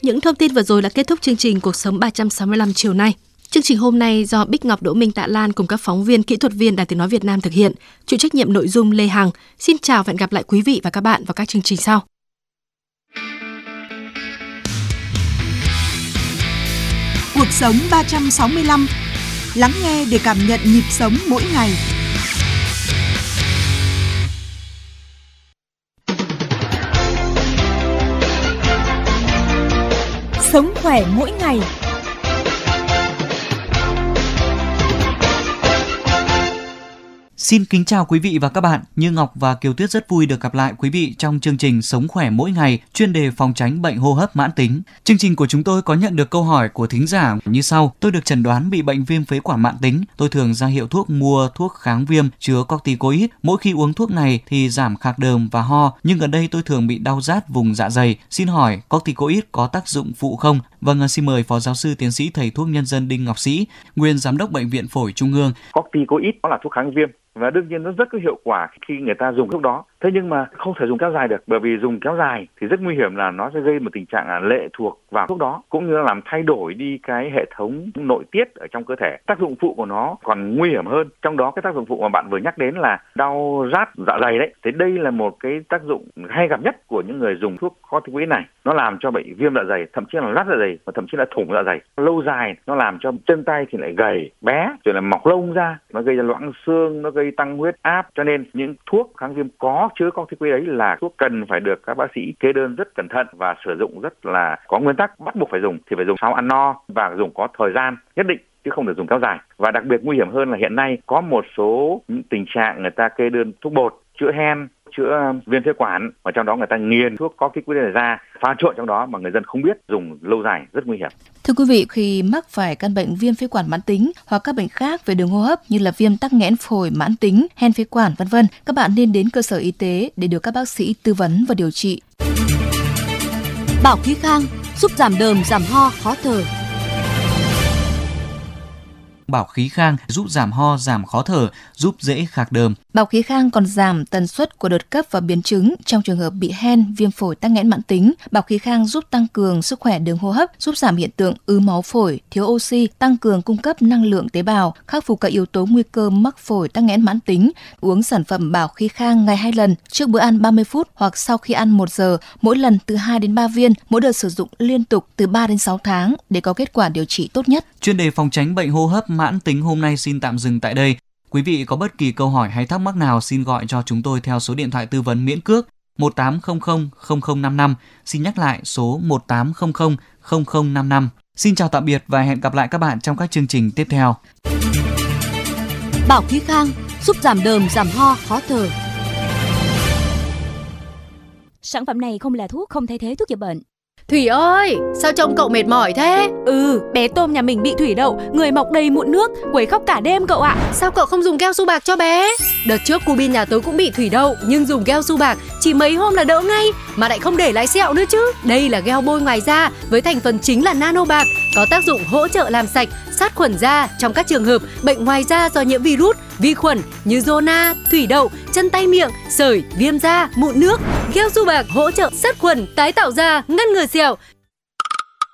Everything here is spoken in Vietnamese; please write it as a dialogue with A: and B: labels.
A: Những thông tin vừa rồi là kết thúc chương trình Cuộc sống 365 chiều nay. Chương trình hôm nay do Bích Ngọc, Đỗ Minh, Tạ Lan cùng các phóng viên, kỹ thuật viên Đài Tiếng nói Việt Nam thực hiện. Chịu trách nhiệm nội dung Lê Hằng. Xin chào và hẹn gặp lại quý vị và các bạn vào các chương trình sau.
B: Cuộc sống 365. Lắng nghe để cảm nhận nhịp sống mỗi ngày. Sống khỏe mỗi ngày.
C: Xin kính chào quý vị và các bạn. Như Ngọc và Kiều Tuyết rất vui được gặp lại quý vị trong chương trình Sống khỏe mỗi ngày, chuyên đề phòng tránh bệnh hô hấp mãn tính. Chương trình của chúng tôi có nhận được câu hỏi của thính giả như sau: tôi được chẩn đoán bị bệnh viêm phế quản mãn tính. Tôi thường ra hiệu thuốc mua thuốc kháng viêm chứa corticoid. Mỗi khi uống thuốc này thì giảm khạc đờm và ho, nhưng gần đây tôi thường bị đau rát vùng dạ dày. Xin hỏi corticoid có tác dụng phụ không? Vâng, xin mời Phó Giáo sư Tiến sĩ Thầy thuốc nhân dân Đinh Ngọc Sĩ, nguyên Giám đốc Bệnh viện Phổi Trung ương.
D: Corticoid nó là thuốc kháng viêm và đương nhiên nó rất có hiệu quả khi người ta dùng thuốc đó. Thế nhưng mà không thể dùng kéo dài được, bởi vì dùng kéo dài thì rất nguy hiểm là nó sẽ gây một tình trạng lệ thuộc vào thuốc đó, cũng như là làm thay đổi đi cái hệ thống nội tiết ở trong cơ thể. Tác dụng phụ của nó còn nguy hiểm hơn. Trong đó cái tác dụng phụ mà bạn vừa nhắc đến là đau rát dạ dày đấy. Thế đây là một cái tác dụng hay gặp nhất của những người dùng thuốc corticoid này. Nó làm cho bệnh viêm dạ dày, thậm chí là rát dạ dày và thậm chí là thủng dạ dày. Lâu dài nó làm cho chân tay thì lại gầy, bé, rồi là mọc lông ra, nó gây ra loãng xương, nó gây tăng huyết áp. Cho nên những thuốc kháng viêm có chứa corticoid ấy là thuốc cần phải được các bác sĩ kê đơn rất cẩn thận và sử dụng rất là có nguyên tắc, bắt buộc phải dùng thì phải dùng sau ăn no và dùng có thời gian nhất định, chứ không được dùng kéo dài. Và đặc biệt nguy hiểm hơn là hiện nay có một số những tình trạng người ta kê đơn thuốc bột chữa hen, chữa viêm phế quản, và trong đó người ta nghiền thuốc corticoid này ra, pha trộn trong đó mà người dân không biết, dùng lâu dài rất nguy hiểm.
E: Thưa quý vị, khi mắc phải căn bệnh viêm phế quản mãn tính hoặc các bệnh khác về đường hô hấp như là viêm tắc nghẽn phổi mãn tính, hen phế quản v.v., các bạn nên đến cơ sở y tế để được các bác sĩ tư vấn và điều trị.
F: Bảo Khí Khang giúp giảm đờm, giảm ho, khó thở.
C: Bảo Khí Khang giúp giảm ho, giảm khó thở, giúp dễ khạc đờm.
E: Bảo Khí Khang còn giảm tần suất của đợt cấp và biến chứng trong trường hợp bị hen, viêm phổi tắc nghẽn mãn tính. Bảo Khí Khang giúp tăng cường sức khỏe đường hô hấp, giúp giảm hiện tượng ứ máu phổi, thiếu oxy, tăng cường cung cấp năng lượng tế bào, khắc phục các yếu tố nguy cơ mắc phổi tắc nghẽn mãn tính. Uống sản phẩm Bảo Khí Khang ngày 2 lần, trước bữa ăn 30 phút hoặc sau khi ăn 1 giờ, mỗi lần từ 2 đến 3 viên, mỗi đợt sử dụng liên tục từ 3 đến 6 tháng để có kết quả điều trị tốt nhất.
C: Chuyên đề phòng tránh bệnh hô hấp mãn tính hôm nay xin tạm dừng tại đây. Quý vị có bất kỳ câu hỏi hay thắc mắc nào xin gọi cho chúng tôi theo số điện thoại tư vấn miễn cước 1800 0055. Xin nhắc lại số 1800 0055. Xin chào tạm biệt và hẹn gặp lại các bạn trong các chương trình tiếp theo.
F: Bảo Khí Khang giúp giảm đờm, giảm ho, khó thở.
G: Sản phẩm này không là thuốc, không thay thế thuốc chữa bệnh.
H: Thủy ơi, sao trông cậu mệt mỏi thế?
G: Bé Tôm nhà mình bị thủy đậu, người mọc đầy mụn nước, quấy khóc cả đêm cậu ạ.
H: Sao cậu không dùng keo su bạc cho bé? Đợt trước cu bin nhà tớ cũng bị thủy đậu, nhưng dùng keo su bạc chỉ mấy hôm là đỡ ngay, mà lại không để lại sẹo nữa chứ. Đây là gel bôi ngoài da với thành phần chính là nano bạc, có tác dụng hỗ trợ làm sạch, sát khuẩn da trong các trường hợp bệnh ngoài da do nhiễm virus, vi khuẩn như zona, thủy đậu, chân tay miệng, sởi, viêm da, mụn nước. Gel su bạc hỗ trợ sát khuẩn, tái tạo da, ngăn ngừa sẹo.